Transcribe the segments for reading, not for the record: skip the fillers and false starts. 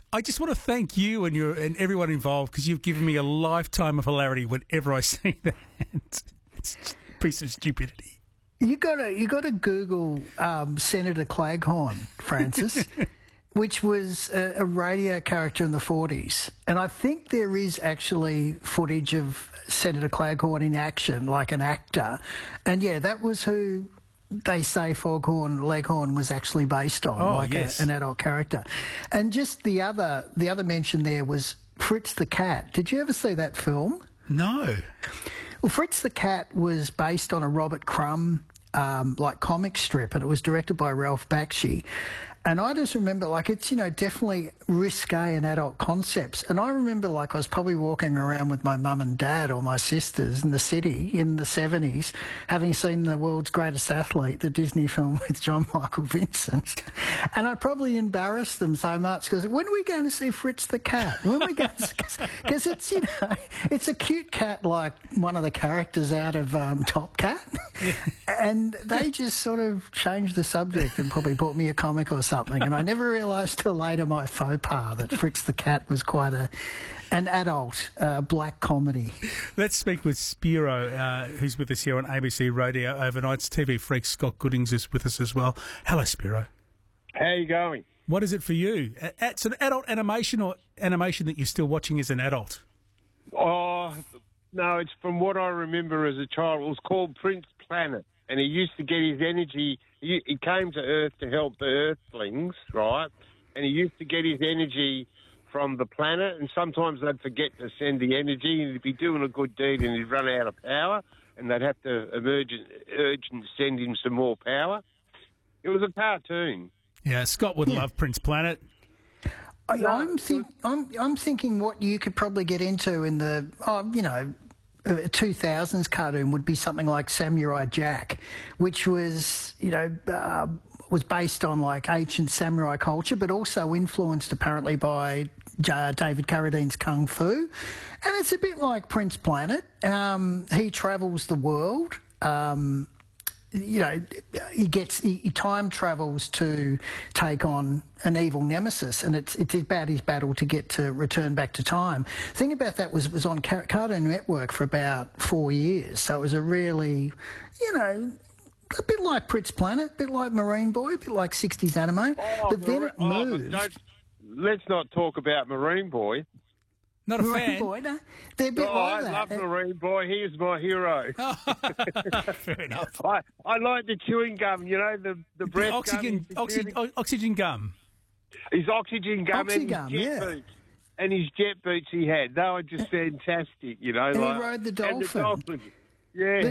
I just want to thank you and everyone involved because you've given me a lifetime of hilarity whenever I see that. It's a piece of stupidity. You got to Google Senator Claghorn, Francis, which was a radio character in the 40s. And I think there is actually footage of Senator Claghorn in action, like an actor. And, yeah, that was who they say Foghorn Leghorn was actually based on, an adult character. And just the other mention there was Fritz the Cat. Did you ever see that film? No. Well, Fritz the Cat was based on a Robert Crumb comic strip, and it was directed by Ralph Bakshi. And I just remember, it's, definitely risque and adult concepts. And I remember, I was probably walking around with my mum and dad or my sisters in the city in the 70s, having seen the world's greatest athlete, the Disney film with John Michael Vincent. And I probably embarrassed them so much because when are we going to see Fritz the Cat? When are we going to because it's, it's a cute cat like one of the characters out of Top Cat. And they just sort of changed the subject and probably bought me a comic or something. And I never realised till later my faux pas that Fritz the Cat was quite an adult black comedy. Let's speak with Spiro, who's with us here on ABC Radio Overnights. TV freak Scott Goodings is with us as well. Hello, Spiro. How are you going? What is it for you? It's an adult animation or animation that you're still watching as an adult? Oh, no, it's from what I remember as a child. It was called Prince Planet, and he used to get his energy. He came to Earth to help the Earthlings, right? And he used to get his energy from the planet, and sometimes they'd forget to send the energy, and he'd be doing a good deed, and he'd run out of power, and they'd have to urgent send him some more power. It was a cartoon. Yeah, Scott would love Prince Planet. I'm thinking what you could probably get into in the, 2000s cartoon would be something like Samurai Jack, which was, was based on ancient samurai culture, but also influenced apparently by David Carradine's Kung Fu. And it's a bit like Prince Planet. He travels the world. He time travels to take on an evil nemesis, and it's about his battle to return back to time. The thing about that was on Cartoon Network for about 4 years, so it was a really, a bit like Prince Planet, a bit like Marine Boy, a bit like 60s anime, but then it moved. Let's not talk about Marine Boy. Not a Marine fan. Boy, no? They're a bit like that. I love Marine Boy. He is my hero. Fair enough. I like the chewing gum, the breath oxygen gum. His oxygen gum and his jet boots. And his jet boots he had. They were just fantastic, And he rode the dolphin. Yeah.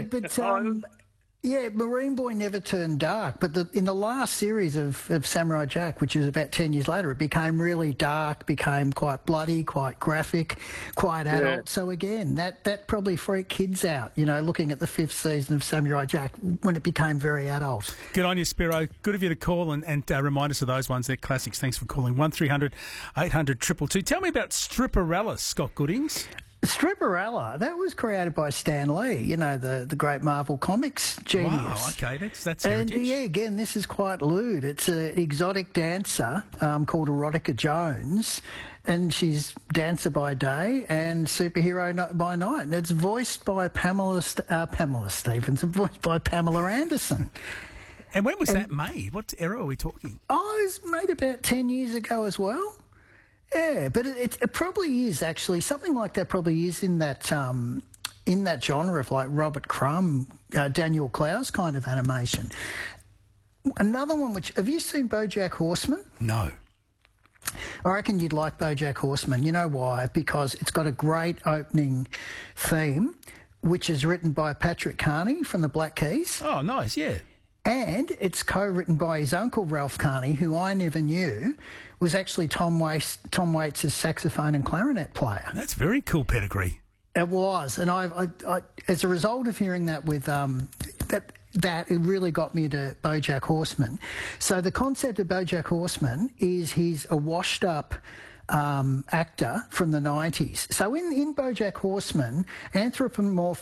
Yeah, Marine Boy never turned dark, but in the last series of Samurai Jack, which is about 10 years later, it became really dark, became quite bloody, quite graphic, quite adult. Yeah. So again, that probably freaked kids out, looking at the 5th season of Samurai Jack when it became very adult. Good on you, Spiro. Good of you to call and remind us of those ones. They're classics. Thanks for calling. 1300 800 222. Tell me about Stripperella, Scott Goodings. Stripperella, that was created by Stan Lee, the great Marvel Comics genius. Wow, okay, that's and heritage. yeah, again, this is quite lewd. It's an exotic dancer called Erotica Jones, and she's dancer by day and superhero by night. And it's voiced by Pamela Stevens and voiced by Pamela Anderson. And when was that made? What era are we talking? Oh, it was made about 10 years ago as well. Yeah, but it probably is actually something like that. Probably is in that genre of like Robert Crumb, Daniel Clowes kind of animation. Another one, which have you seen BoJack Horseman? No. I reckon you'd like BoJack Horseman. You know why? Because it's got a great opening theme, which is written by Patrick Carney from the Black Keys. Oh, nice, yeah. And it's co-written by his uncle, Ralph Carney, who I never knew was actually Tom Waits' saxophone and clarinet player. That's very cool pedigree. It was. And I as a result of hearing that with that it really got me to BoJack Horseman. So the concept of BoJack Horseman is he's a washed-up actor from the 90s. So in BoJack Horseman, anthropomorphic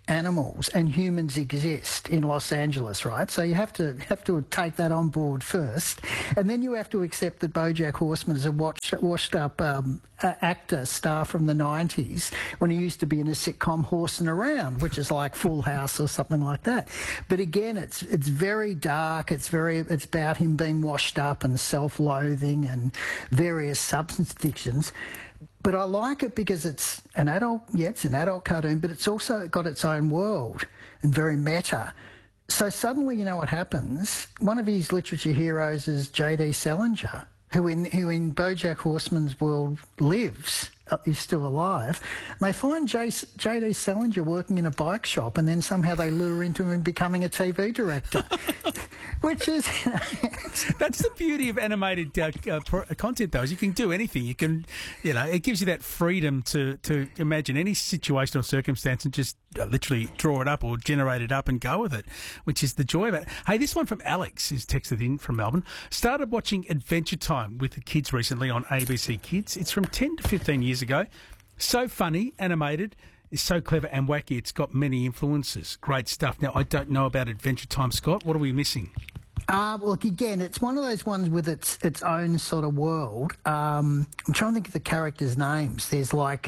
animals and humans exist in Los Angeles, right? So you have to take that on board first, and then you have to accept that BoJack Horseman is a washed-up actor, star from the 90s, when he used to be in a sitcom Horsing Around, which is like Full House or something like that. But again, it's very dark. It's about him being washed up and self-loathing and various substance addictions. But I like it because it's an adult cartoon, but it's also got its own world and very meta. So suddenly, you know what happens? One of his literature heroes is J.D. Salinger, who in BoJack Horseman's world lives. He's still alive. And they find J.D. Salinger working in a bike shop, and then somehow they lure into him becoming a TV director. Which is... That's the beauty of animated content, though, is you can do anything. You can, it gives you that freedom to imagine any situation or circumstance and just literally draw it up or generate it up and go with it, which is the joy of it. Hey, this one from Alex is texted in from Melbourne. Started watching Adventure Time with the kids recently on ABC Kids. It's from 10 to 15 years ago. So funny, animated. Is so clever and wacky. It's got many influences. Great stuff. Now, I don't know about Adventure Time, Scott. What are we missing? Well, again, it's one of those ones with its own sort of world. I'm trying to think of the characters' names. There's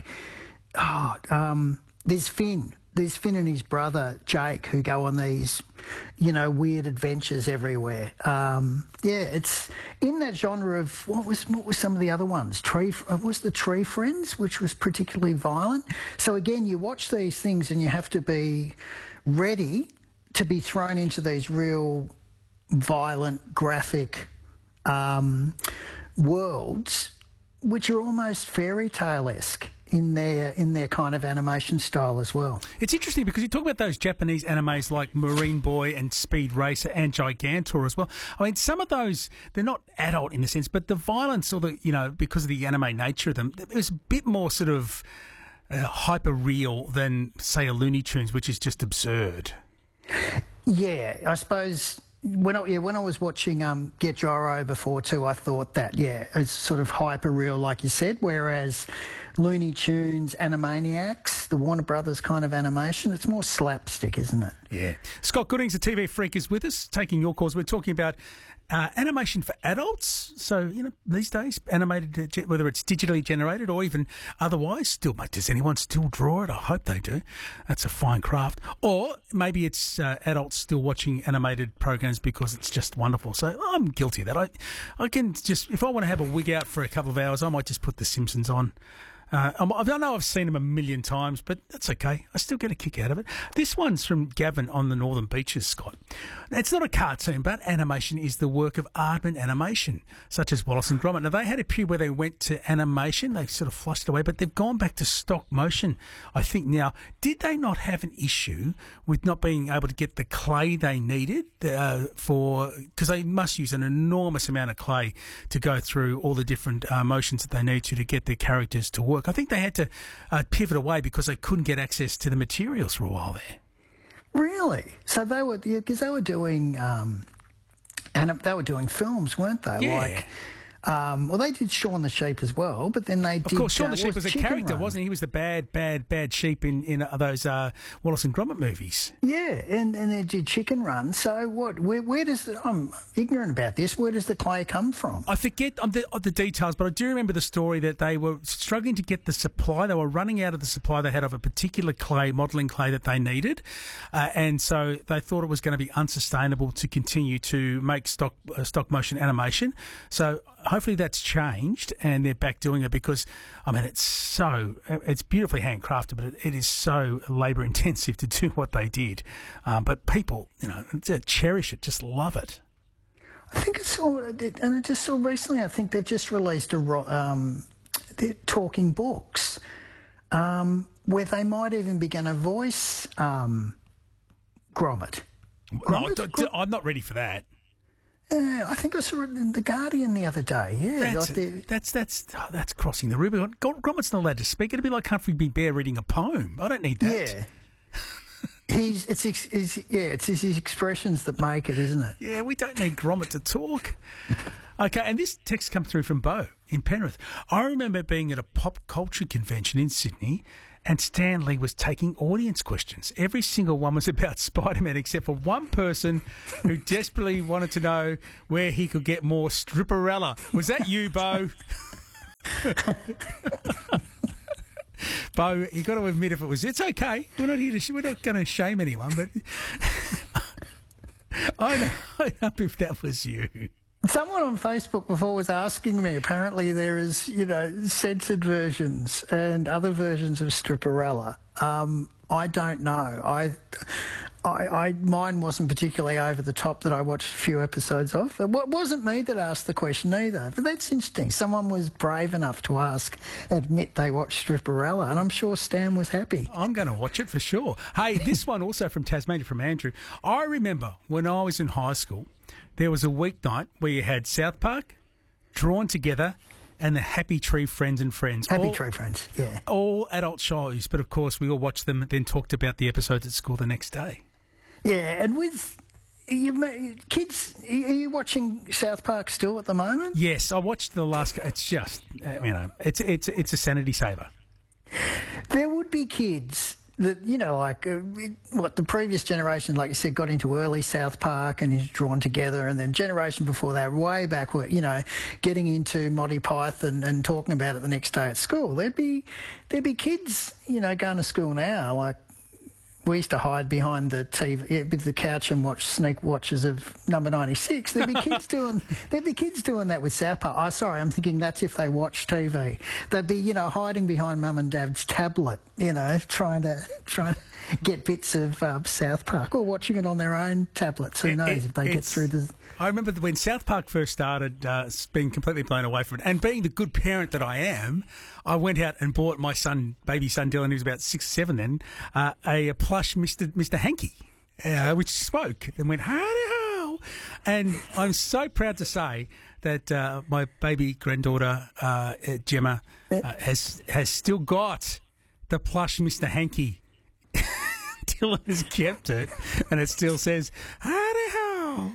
there's Finn. There's Finn and his brother Jake who go on these, weird adventures everywhere. It's in that genre of what was some of the other ones? Was the Tree Friends, which was particularly violent. So again, you watch these things and you have to be ready to be thrown into these real violent, graphic worlds, which are almost fairy tale-esque in their kind of animation style as well. It's interesting because you talk about those Japanese animes like Marine Boy and Speed Racer and Gigantor as well. I mean, some of those, they're not adult in a sense, but the violence or because of the anime nature of them, it was a bit more sort of hyper real than, say, a Looney Tunes, which is just absurd. Yeah, I suppose... When I was watching Get Joro before too, I thought that, it's sort of hyper real, like you said, whereas Looney Tunes, Animaniacs, the Warner Brothers kind of animation, it's more slapstick, isn't it? Yeah. Scott Goodings, the TV Freak, is with us, taking your calls. We're talking about animation for adults. So, these days, animated, whether it's digitally generated or even otherwise, does anyone still draw it? I hope they do. That's a fine craft. Or maybe it's adults still watching animated programs because it's just wonderful. So I'm guilty of that. I can just, if I want to have a wig out for a couple of hours, I might just put The Simpsons on. I know I've seen them a million times, but that's okay. I still get a kick out of it. This one's from Gavin on the Northern Beaches, Scott. It's not a cartoon, but animation is the work of Aardman Animation, such as Wallace and Gromit. Now, they had a period where they went to animation. They sort of flushed it away, but they've gone back to stop motion, I think, now. Did they not have an issue with not being able to get the clay they needed because they must use an enormous amount of clay to go through all the different motions that they need to get their characters to work? I think they had to pivot away because they couldn't get access to the materials for a while there. Really? So they were, because they were doing, and they were doing films, weren't they? Yeah. Well, they did Shaun the Sheep as well, but then they did... Of course, Shaun the Sheep was a Chicken character, Run. wasn't he? He was the bad sheep in those Wallace and Gromit movies. Yeah, and they did Chicken Run. So where does I'm ignorant about this. Where does the clay come from? I forget the details, but I do remember the story that they were struggling to get the supply. They were running out of the supply they had of a particular clay, modelling clay that they needed. And so they thought it was going to be unsustainable to continue to make stop motion animation. So hopefully that's changed and they're back doing it because, I mean, it's beautifully handcrafted, but it is so labour intensive to do what they did. But people, cherish it, just love it. I think it's all, and just so recently, I think they've just released they're talking books where they might even be going to voice Gromit. No, I'm not ready for that. I think I saw it in The Guardian the other day. Yeah, that's crossing the Rubicon. Gromit's not allowed to speak. It'd be like Humphrey Bear reading a poem. I don't need that. Yeah. It's his expressions that make it, isn't it? Yeah, we don't need Gromit to talk. Okay, and this text comes through from Bo in Penrith. I remember being at a pop culture convention in Sydney and Stan Lee was taking audience questions. Every single one was about Spider-Man except for one person who desperately wanted to know where he could get more stripperella. Was that you, Bo? Bo, you got to admit if it was. It's okay. We're not here to. We're not going to shame anyone, but I know if that was you. Someone on Facebook before was asking me, apparently there is, censored versions and other versions of Stripperella. I don't know. Mine wasn't particularly over the top that I watched a few episodes of. It wasn't me that asked the question either. But that's interesting. Someone was brave enough to admit they watched Stripperella, and I'm sure Stan was happy. I'm going to watch it for sure. Hey, this one also from Tasmania, from Andrew. I remember when I was in high school, there was a weeknight where you had South Park, Drawn Together, and the Happy Tree Friends and Friends. Happy Tree Friends, yeah. All adult shows, but of course we all watched them and then talked about the episodes at school the next day. Yeah, and with kids, are you watching South Park still at the moment? Yes, I watched the last. It's just, it's a sanity saver. There would be kids that, the previous generation, like you said, got into early South Park and is Drawn Together, and then generation before that, way back, were, getting into Monty Python and talking about it the next day at school. There'd be kids, going to school now, like, we used to hide behind the TV, the couch, and watch sneak watches of Number 96. There'd be kids doing that with South Park. Oh, sorry, I'm thinking that's if they watch TV. They'd be, hiding behind Mum and Dad's tablet, trying to get bits of South Park, or watching it on their own tablets. Who knows if they get through the. I remember when South Park first started, being completely blown away from it, and being the good parent that I am, I went out and bought my baby son Dylan, who was about 6 or 7 then, a plush Mr. Hanky, which spoke and went, howdy ho. And I'm so proud to say that my baby granddaughter, Gemma, has still got the plush Mr. Hanky. Dylan has kept it, and it still says, howdy ho.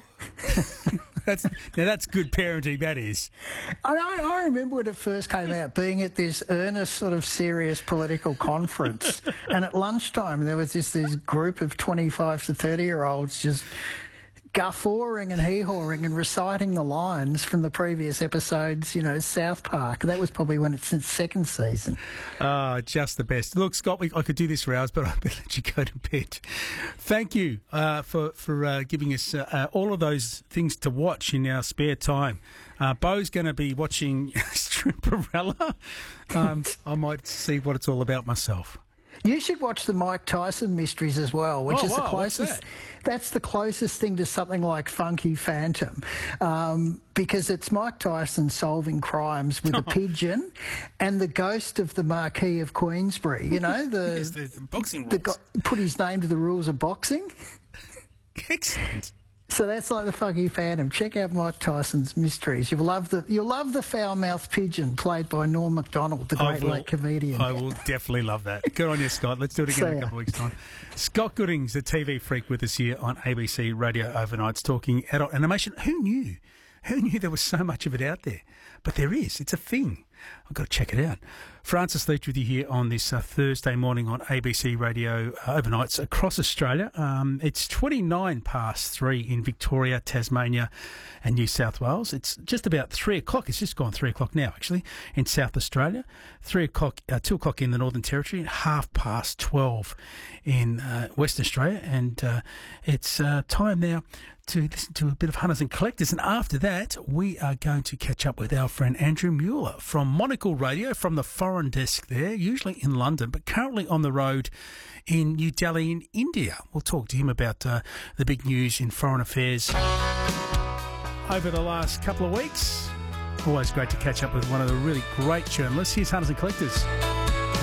That's good parenting, that is. I remember when it first came out, being at this earnest, sort of serious political conference, and at lunchtime there was this group of 25 to 30-year-olds just guffawing and hee-hawing and reciting the lines from the previous episodes, South Park. That was probably when it's its second season. Oh, just the best. Look, Scott, I could do this for hours, but I better let you go to bed. Thank you for giving us all of those things to watch in our spare time. Bo's going to be watching Stripperella. I might see what it's all about myself. You should watch the Mike Tyson mysteries as well, which is the closest. That's the closest thing to something like Funky Phantom, because it's Mike Tyson solving crimes with a pigeon and the ghost of the Marquis of Queensbury. The boxing rules. Put his name to the rules of boxing. Excellent. So that's like the Funky Phantom. Check out Mike Tyson's mysteries. You'll love the foul-mouthed pigeon played by Norm Macdonald, the great late comedian. I will definitely love that. Good on you, Scott. Let's do it again in a couple of weeks' time. Scott Gooding's the TV freak with us here on ABC Radio Overnights, talking adult animation. Who knew? Who knew there was so much of it out there? But there is. It's a thing. I've got to check it out. Francis Leach with you here on this Thursday morning on ABC Radio Overnights across Australia. It's 29 past 3 in Victoria, Tasmania and New South Wales. It's just about 3 o'clock. It's just gone 3 o'clock now, actually, in South Australia. 2 o'clock in the Northern Territory, 12:30 in Western Australia. And it's time now to listen to a bit of Hunters and Collectors. And after that, we are going to catch up with our friend Andrew Mueller from Monocle Radio, from the foreign desk there, usually in London, but currently on the road in New Delhi in India. We'll talk to him about the big news in foreign affairs over the last couple of weeks. Always great to catch up with one of the really great journalists. Here's Hunters and Collectors.